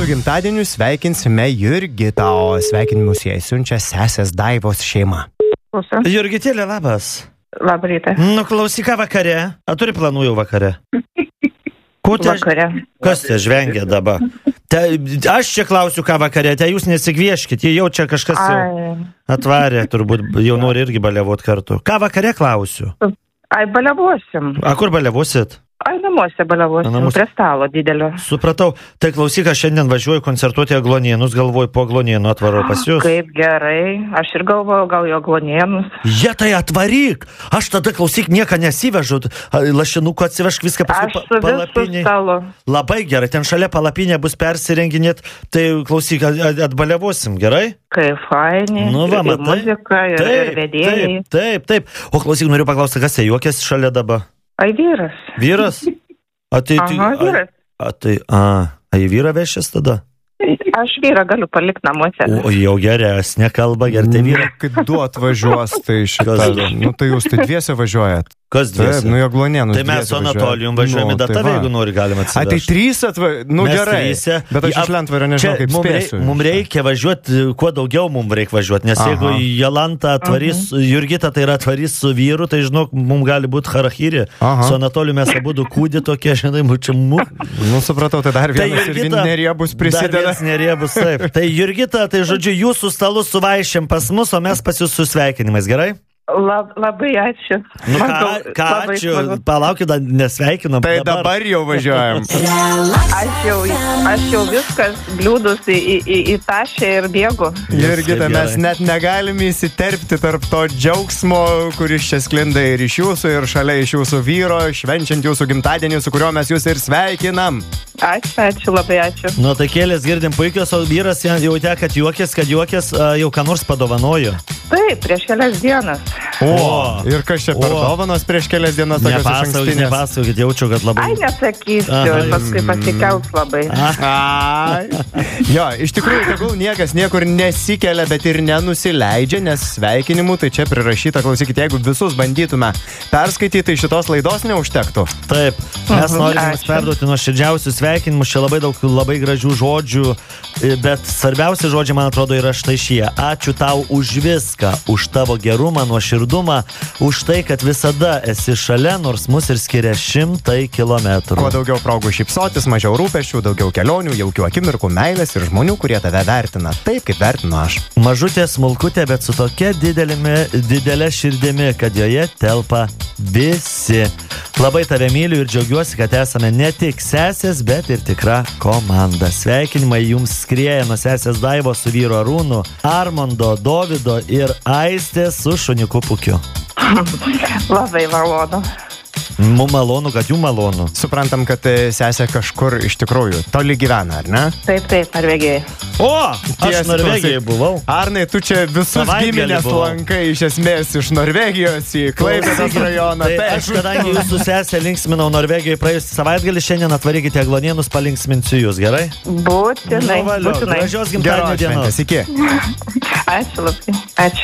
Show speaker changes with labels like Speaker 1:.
Speaker 1: gimtadieniu sveikinsime Jurgitą, o sveikinimus jai siunčia sesės Daivos šeima.
Speaker 2: Jurgitėlė, labas.
Speaker 3: Labą rytą.
Speaker 2: Nu, klausyk, ką vakare? A turi planų jau vakare?
Speaker 3: Vakare.
Speaker 2: Kas te žvengia dabar? Aš čia klausiu, ką vakare, jūs nesigvieškit, jau čia kažkas jau atvarė, turbūt jau nori irgi baliavot kartu. Ką vakare klausiu?
Speaker 3: Baliavosim.
Speaker 2: A kur baliavosit?
Speaker 3: Namuose baliavosim, prie stalo didelio.
Speaker 2: Supratau. Tai klausyk, aš šiandien važiuoju koncertuoti Aglonėnus, galvoju po Aglonėnų atvarau pas jūs.
Speaker 3: Kaip gerai, aš ir galvoju, gal jo Aglonėnus.
Speaker 2: Jie tai atvaryk! Aš tada, klausyk, nieką nesivežu, lašinukų atsivežk viską paskui palapinį. Labai gerai, ten šalia palapinė bus persirenginėt, tai klausyk, atbaliavosim, gerai?
Speaker 3: Kaip fainiai,
Speaker 2: nu, va,
Speaker 3: ir muzika, ir vedėjai.
Speaker 2: Taip. O klausyk, noriu paklausti, kas juokiasi šalia dabar?
Speaker 3: Vyras.
Speaker 2: Vyras?
Speaker 3: Vyras.
Speaker 2: Į vyrą vešės tada?
Speaker 3: Aš vyrą galiu palikti namuose.
Speaker 2: O jau geresnė kalba, gerti vyrą.
Speaker 1: Kai du atvažiuos, tai šitą, tai jūs tai dviese važiuojat.
Speaker 2: Kas dviese?
Speaker 1: Taip, Aglonėnus.
Speaker 2: Tai mes su Anatolijum važiuojame datavę, jeigu nori, galime atsivežti.
Speaker 1: Tai trys gerai. Bet aš iš Lentvario nežinau, kaip spėsiu.
Speaker 2: Mums reikia važiuoti, kuo daugiau mums reikia važiuoti, nes jeigu Jolanta atvarys, Jurgita tai yra atvarys su vyru, tai žinok, mums gali būti harachyrė. Su Anatoliu mes abudu kūdį tokie, žinai, mučiamų.
Speaker 1: Nu, supratau, tai dar vienas irgi neriebus prisideda.
Speaker 2: Dar vienas neriebus, taip. Tai Jurgita, tai žodžiu, jūsų stalus suvaišėm pas mus, o mes pas jūs su sveikinimais, gerai?
Speaker 3: Labai ačiū.
Speaker 2: Nu ką ačiū, palaukit, nesveikinam.
Speaker 1: Tai dabar jau važiuojam.
Speaker 3: Aš jau viskas bliūdus į tašę ir bėgu.
Speaker 1: Jurgita, mes net negalime įsiterpti tarp to džiaugsmo, kuris čia sklinda ir iš jūsų, ir šalia iš jūsų vyro, švenčiant jūsų gimtadienį, su kuriuo mes jūs ir sveikinam.
Speaker 3: Ačiū, labai ačiū.
Speaker 2: Nu, tai kėlės girdim puikios, o vyras jautė, kad juokės jau ką nors padovanojo.
Speaker 3: Taip, prieš kelias dienas.
Speaker 1: Ir kas čia per dovanos prieš kelias dienas tokios išankstinės?
Speaker 2: Nepasakokit, jaučiu, kad labai...
Speaker 3: Nesakysiu, paskui pasikels labai.
Speaker 1: Jo, iš tikrųjų, tegul niekas niekur nesikelia, bet ir nenusileidžia, nes sveikinimų, tai čia prirašyta, klausykit, jeigu visus bandytume perskaityti, tai šitos laidos neužtektų.
Speaker 2: Taip, mes norime jums perduoti nuoširdžiausius sveikinimus, čia labai daug labai gražių žodžių, bet svarbiausi žodžiai, man atrodo, yra štai šie. Ačiū tau už viską, už tavo gerumą, nuoširdumą, už tai, kad visada esi šalia, nors mus ir skiria 100 kilometrų.
Speaker 1: Kuo daugiau progų šypsotis, mažiau rūpesčių, daugiau kelionių, jaukių akimirkų, meilės ir žmonių, kurie tave vertina. Taip, kaip vertinu aš.
Speaker 2: Mažutė smulkutė, bet su tokia didelė širdimi, kad joje telpa visi. Labai tave myliu ir džiaugiuosi, kad esame ne tik sesės, bet ir tikra komanda. Sveikinimai jums skrieja nuo sesės Daivos su vyru Arūnu, Armando, Dovydo ir Aistės su šuniuku Pukiu.
Speaker 3: Labai malonu.
Speaker 2: Mums malonu, kad jų malonu.
Speaker 1: Suprantam, kad sesė kažkur iš tikrųjų toli gyvena, ar ne?
Speaker 3: Taip, Norvegijai.
Speaker 2: Aš Norvegijai buvau.
Speaker 1: Arnai, tu čia visus giminės lankai iš esmės iš Norvegijos į Klaipėdos rajoną.
Speaker 2: Tai aš, kadangi jūsų sesė linksminau Norvegijai praėjusį savaitgalį, šiandien atvarykite Aglonėnus, palinksminsiu jūs, gerai?
Speaker 3: Būtinai.
Speaker 2: Gražios gimtadienio dienos.
Speaker 1: Iki.
Speaker 3: Ačiū labai. Ačiū.